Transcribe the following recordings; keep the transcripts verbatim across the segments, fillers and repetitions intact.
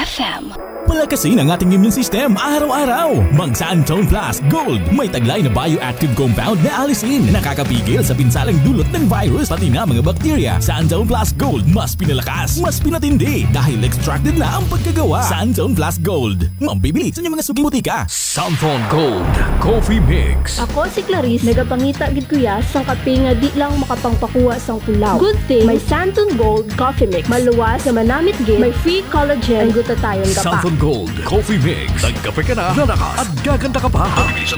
F M. Palakasin ang ating immune system araw-araw. Mag Santone Plus Gold. May taglay na bioactive compound na alisin. Nakakapigil sa pinsalang dulot ng virus pati na mga bakterya. Santone Plus Gold. Mas pinalakas, mas pinatindi. Dahil extracted na ang pagkagawa. Santone Plus Gold. Mambibili sa inyong mga suking butika. Santone Gold Coffee Mix. Ako si Clarice. Nagapangita gid kuya sang kape nga di lang makapangpakuha sang tulaw. Good thing may Santone Gold Coffee Mix. Maluwas na manamit gid. May free collagen. Ang gutatayon ka pa. Santone Gold Coffee Mix. Nagkape ka na, lalakas at gaganda ka pa.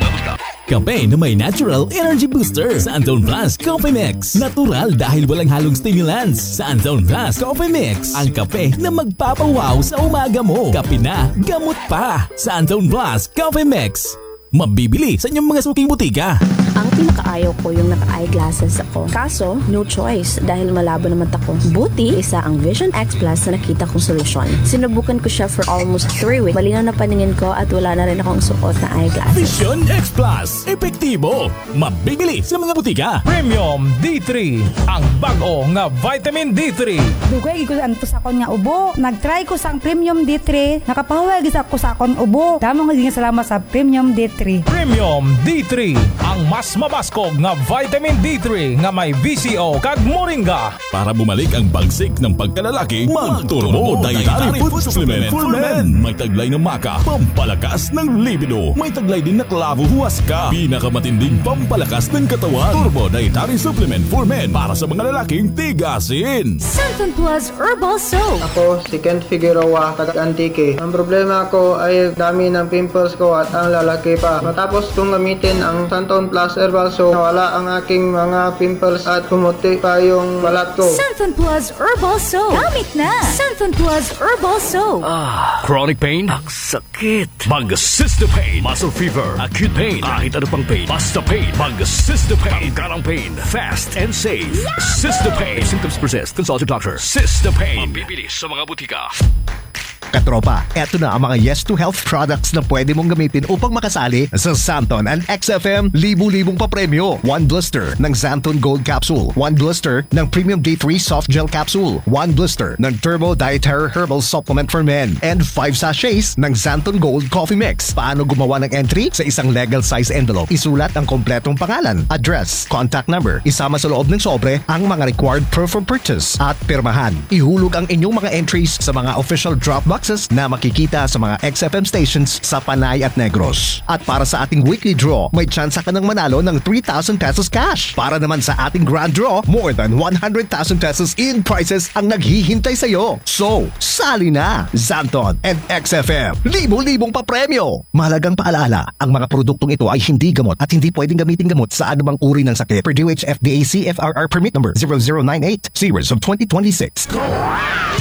Kape na may natural energy booster. Santone Plus Coffee Mix. Natural dahil walang halong stimulants. Santone Plus Coffee Mix. Ang kape na magpapawaw sa umaga mo. Kape na, gamot pa. Santone Plus Coffee Mix. Mabibili sa inyong mga suking butika. Ang pinakaayaw ko yung naka-eyeglasses ako. Kaso, no choice dahil malabo naman ako. Buti, isa ang Vision X Plus na nakita kong solusyon. Sinubukan ko siya for almost three weeks. Malinaw na paningin ko at wala na rin akong suot na eyeglasses. Vision X Plus. Epektibo. Mabibili sa mga butika. Premium D three. Ang bago nga vitamin D three. Dugay ko anto sa kon nga ubo. Nagtry ko sang Premium D three. Nakapahuwag sa ko sa kon ubo. Damo nga dinga salamat sa Premium D three. Premium D three. Ang mas mabaskog nga vitamin D three nga may B C O kag moringa. Para bumalik ang bagsik ng pagkalalaki, mag-Turbo Dietary Food Supplement for Men. May taglay na maka, pampalakas ng libido. May taglay din na klavo huwaska, pinakamatinding pampalakas ng katawan. Turbo Dietary Supplement for Men para sa mga lalaking tigasin. Santone Plus Herbal Soap. Ako si Kent Figueroa, taga-Antique. Ang problema ko ay dami ng pimples ko at ang lalaki pa. Matapos kong gamitin ang Santone Plus Herbal Soap, nawala ang aking mga pimples at pumuti pa yung balat ko. Santone Plus Herbal Soap. Gamit na. Santone Plus Herbal Soap. Ah, chronic pain? Ang sakit. Mag-Sister Pain. Muscle fever. Acute pain. Kahit ano pang pain. Basta pain. Mag-Sister Pain. Tanggalang pain. Fast and safe. Sister Pain. If symptoms persist, consult your doctor. Sister Pain. Mabibili sa mga butika. Katropa, eto na ang mga Yes to Health products na pwede mong gamitin upang makasali sa Santone and X F M libu-libong papremyo. One blister ng Santone Gold Capsule. One blister ng Premium D three Soft Gel Capsule. One blister ng Turbo Dietary Herbal Supplement for Men. And five sachets ng Santone Gold Coffee Mix. Paano gumawa ng entry? Sa isang legal size envelope, isulat ang kompletong pangalan, address, contact number. Isama sa loob ng sobre ang mga required proof of purchase at pirmahan. Ihulog ang inyong mga entries sa mga official drop box na makikita sa mga X F M stations sa Panay at Negros. At para sa ating weekly draw, may tsansa ka ng manalo ng three thousand pesos cash. Para naman sa ating grand draw, more than one hundred thousand pesos in prizes ang naghihintay sa'yo. So, sali na! Santone and X F M, libo-libong papremyo! Mahalagang paalala, ang mga produktong ito ay hindi gamot at hindi pwedeng gamitin gamot sa anumang uri ng sakit. Per D O H F D A C F R R permit number zero zero nine eight, series of twenty twenty-six.